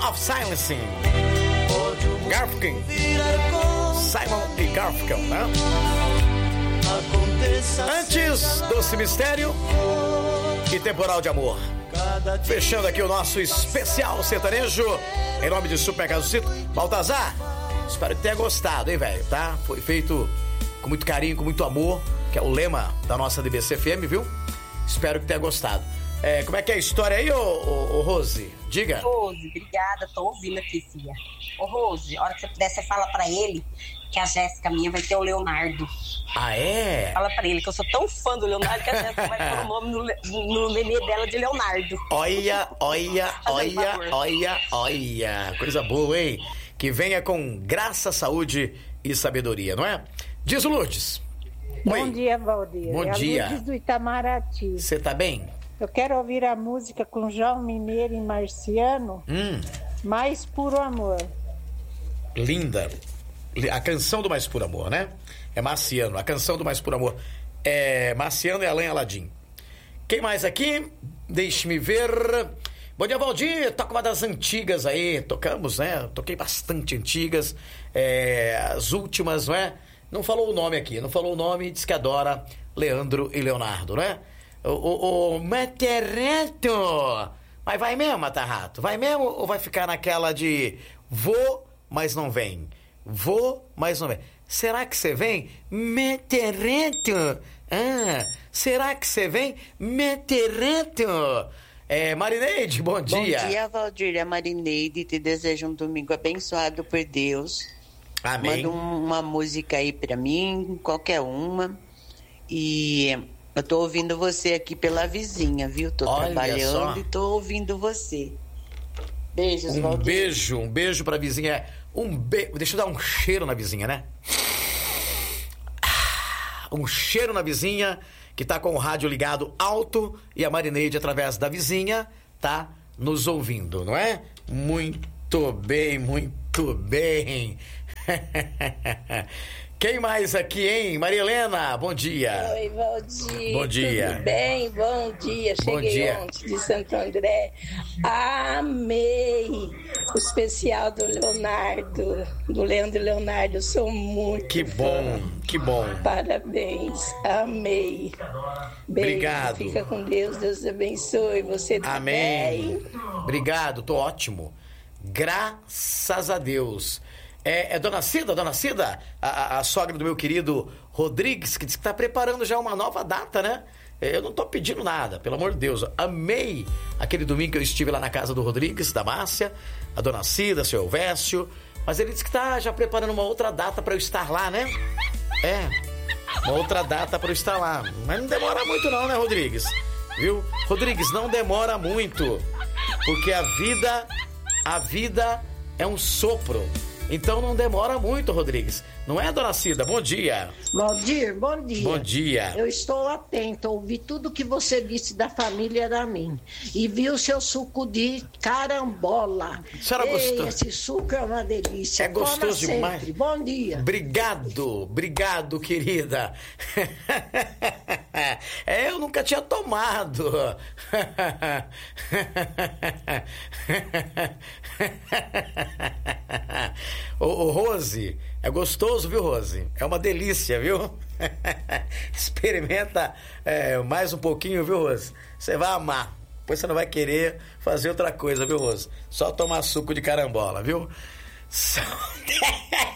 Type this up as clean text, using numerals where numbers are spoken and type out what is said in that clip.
of Silencing. Garfunkel. Simon e Garfunkel, né? Antes, Doce Mistério e Temporal de Amor. Fechando aqui o nosso especial sertanejo, em nome de Super Casocito. Baltazar, espero que tenha gostado, hein, velho, tá? Foi feito com muito carinho, com muito amor, que é o lema da nossa DBC FM, viu? Espero que tenha gostado. Como é que é a história aí, ô Rose? Diga. Rose, obrigada, tô ouvindo aqui, filha. Ô Rose, a hora que você puder, você fala pra ele que a Jéssica minha vai ter o Leonardo. Ah, é? Fala pra ele que eu sou tão fã do Leonardo que a Jéssica vai pôr o nome no nenê dela de Leonardo. Olha. Coisa boa, hein? Que venha com graça, saúde e sabedoria, não é? Diz o Lourdes. Bom dia, Valdir. Bom dia. Lourdes do Itamaraty. Você tá bem? Eu quero ouvir a música com João Mineiro e Marciano, Mais Puro Amor. Linda. A canção do Mais Puro Amor, né? É Marciano, a canção do Mais Puro Amor. Marciano e Alain Aladim. Quem mais aqui? Deixe-me ver. Bom dia, Valdir. Toca uma das antigas aí. Tocamos, né? Toquei bastante antigas. As últimas, não é? Não falou o nome aqui. Não falou o nome. Diz que adora Leandro e Leonardo, né? O Materreto. Mas vai mesmo, Matarrato? Vai mesmo ou vai ficar naquela de vou, mas não vem? Vou, mas não vem. Será que você vem? Meterreto. Será que você vem? Meterreto. Marineide, bom dia. Bom dia, Valdir. A Marineide te deseja um domingo abençoado por Deus. Amém. Manda uma música aí pra mim, qualquer uma. E eu tô ouvindo você aqui pela vizinha, viu? Tô trabalhando e tô ouvindo você. Beijos, Valdir. Um beijo pra vizinha. Deixa eu dar um cheiro na vizinha, né? Um cheiro na vizinha que tá com o rádio ligado alto e a Marineide, através da vizinha, tá nos ouvindo, não é? Muito bem, muito bem. Quem mais aqui, hein? Maria Helena, bom dia. Oi, Valdir. Bom dia. Tudo bem? Bom dia. Cheguei ontem de Santo André. Amei o especial do Leonardo, do Leandro e Leonardo. Eu sou muito fã. Que bom. Parabéns. Amei. Beijo. Obrigado. Fica com Deus. Deus abençoe. Você também. Amém. Obrigado, tô ótimo. Graças a Deus. Dona Cida, a sogra do meu querido Rodrigues, que diz que tá preparando já uma nova data, né? Eu não tô pedindo nada, pelo amor de Deus. Amei aquele domingo que eu estive lá na casa do Rodrigues, da Márcia, a Dona Cida, seu Elvésio, mas ele disse que tá já preparando uma outra data pra eu estar lá, né? Uma outra data pra eu estar lá. Mas não demora muito não, né, Rodrigues? Viu? Rodrigues, não demora muito, porque a vida é um sopro. Então não demora muito, Rodrigues. Não é, Dona Cida? Bom dia. Valdir, bom dia. Bom dia. Eu estou atento, ouvi tudo que você disse da família da mim. E vi o seu suco de carambola. A senhora gostou? Esse suco é uma delícia. É gostoso demais. Sempre. Bom dia. Obrigado, querida. Eu nunca tinha tomado. Ô, Rose, é gostoso, viu, Rose? É uma delícia, viu? Experimenta mais um pouquinho, viu, Rose? Você vai amar. Depois você não vai querer fazer outra coisa, viu, Rose? Só tomar suco de carambola, viu?